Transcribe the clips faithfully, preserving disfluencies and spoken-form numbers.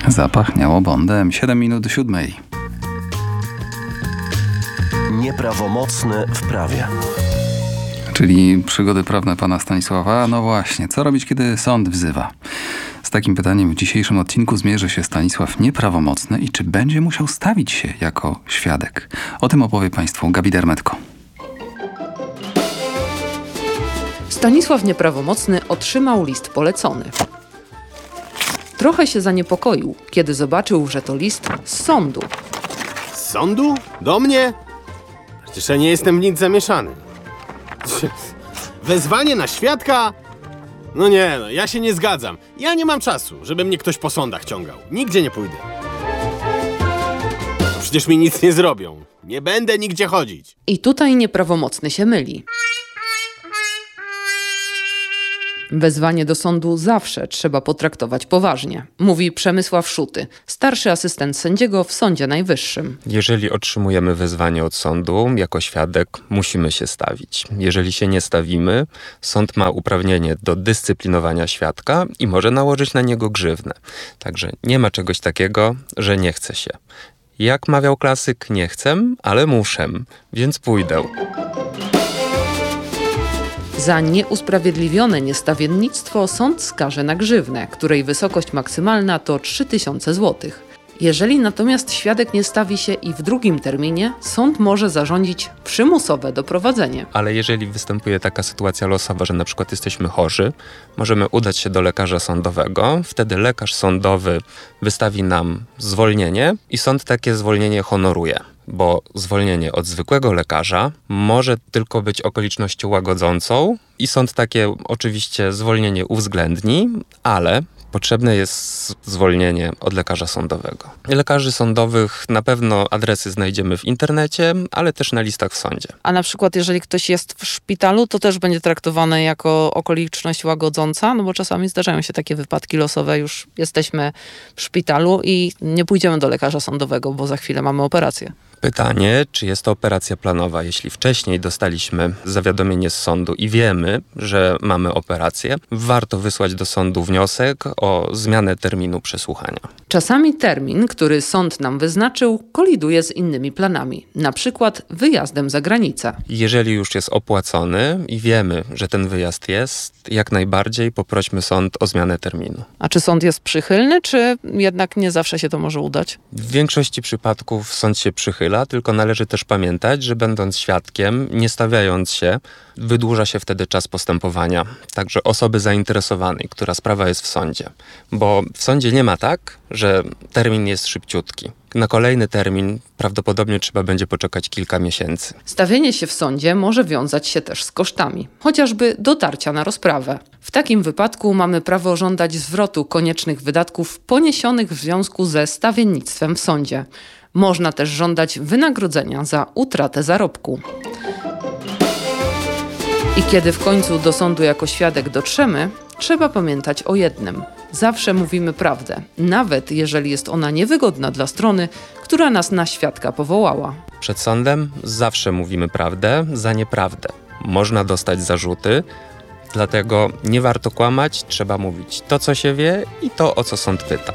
Zapachniało bondem. siedem minut do siódmej. Nieprawomocny w prawie. Czyli przygody prawne pana Stanisława. No właśnie, co robić, kiedy sąd wzywa? Z takim pytaniem w dzisiejszym odcinku zmierzy się Stanisław Nieprawomocny i czy będzie musiał stawić się jako świadek? O tym opowie państwu Gabi Dermetko. Stanisław Nieprawomocny otrzymał list polecony. Trochę się zaniepokoił, kiedy zobaczył, że to list z sądu. Z sądu? Do mnie? Przecież ja nie jestem w nic zamieszany. Wezwanie na świadka? No nie, no, ja się nie zgadzam. Ja nie mam czasu, żeby mnie ktoś po sądach ciągał. Nigdzie nie pójdę. No przecież mi nic nie zrobią. Nie będę nigdzie chodzić. I tutaj Nieprawomocny się myli. Wezwanie do sądu zawsze trzeba potraktować poważnie, mówi Przemysław Szuty, starszy asystent sędziego w Sądzie Najwyższym. Jeżeli otrzymujemy wezwanie od sądu jako świadek, musimy się stawić. Jeżeli się nie stawimy, sąd ma uprawnienie do dyscyplinowania świadka i może nałożyć na niego grzywnę. Także nie ma czegoś takiego, że nie chce się. Jak mawiał klasyk, nie chcę, ale muszę, więc pójdę. Za nieusprawiedliwione niestawiennictwo sąd skaże na grzywnę, której wysokość maksymalna to trzy tysiące złotych. Jeżeli natomiast świadek nie stawi się i w drugim terminie, sąd może zarządzić przymusowe doprowadzenie. Ale jeżeli występuje taka sytuacja losowa, że na przykład jesteśmy chorzy, możemy udać się do lekarza sądowego, wtedy lekarz sądowy wystawi nam zwolnienie i sąd takie zwolnienie honoruje. Bo zwolnienie od zwykłego lekarza może tylko być okolicznością łagodzącą i sąd takie oczywiście zwolnienie uwzględni, ale potrzebne jest zwolnienie od lekarza sądowego. Lekarzy sądowych na pewno adresy znajdziemy w internecie, ale też na listach w sądzie. A na przykład jeżeli ktoś jest w szpitalu, to też będzie traktowane jako okoliczność łagodząca, no bo czasami zdarzają się takie wypadki losowe, już jesteśmy w szpitalu i nie pójdziemy do lekarza sądowego, bo za chwilę mamy operację. Pytanie, czy jest to operacja planowa? Jeśli wcześniej dostaliśmy zawiadomienie z sądu i wiemy, że mamy operację, warto wysłać do sądu wniosek o zmianę terminu przesłuchania. Czasami termin, który sąd nam wyznaczył, koliduje z innymi planami, na przykład wyjazdem za granicę. Jeżeli już jest opłacony i wiemy, że ten wyjazd jest, jak najbardziej poprośmy sąd o zmianę terminu. A czy sąd jest przychylny, czy jednak nie zawsze się to może udać? W większości przypadków sąd się przychyla, tylko należy też pamiętać, że będąc świadkiem, nie stawiając się, wydłuża się wtedy czas postępowania. Także osoby zainteresowanej, która sprawa jest w sądzie. Bo w sądzie nie ma tak, że termin jest szybciutki. Na kolejny termin prawdopodobnie trzeba będzie poczekać kilka miesięcy. Stawienie się w sądzie może wiązać się też z kosztami, chociażby dotarcia na rozprawę. W takim wypadku mamy prawo żądać zwrotu koniecznych wydatków poniesionych w związku ze stawiennictwem w sądzie. Można też żądać wynagrodzenia za utratę zarobku. I kiedy w końcu do sądu jako świadek dotrzemy, trzeba pamiętać o jednym. Zawsze mówimy prawdę, nawet jeżeli jest ona niewygodna dla strony, która nas na świadka powołała. Przed sądem zawsze mówimy prawdę za nieprawdę. Można dostać zarzuty, dlatego nie warto kłamać, trzeba mówić to, co się wie i to, o co sąd pyta.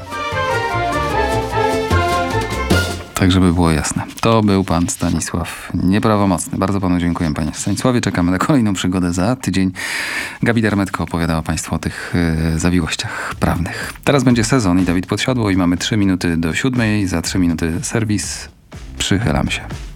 Tak, żeby było jasne. To był pan Stanisław Nieprawomocny. Bardzo panu dziękuję, panie Stanisławie. Czekamy na kolejną przygodę za tydzień. Gabi Dermetko opowiadała państwu o tych yy, zawiłościach prawnych. Teraz będzie sezon i Dawid Podsiadło i mamy trzy minuty do siódmej. Za trzy minuty serwis. Przychylam się.